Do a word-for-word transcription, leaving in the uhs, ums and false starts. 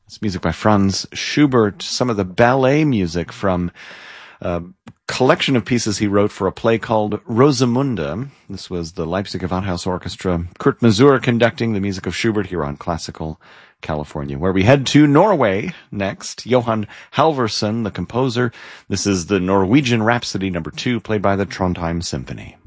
It's music by Franz Schubert, some of the ballet music from a collection of pieces he wrote for a play called Rosamunde. This was the Leipzig Gewandhaus Orchestra. Kurt Masur conducting the music of Schubert here on Classical California, where we head to Norway next. Johan Halvorsen, the composer. This is the Norwegian Rhapsody number two, played by the Trondheim Symphony.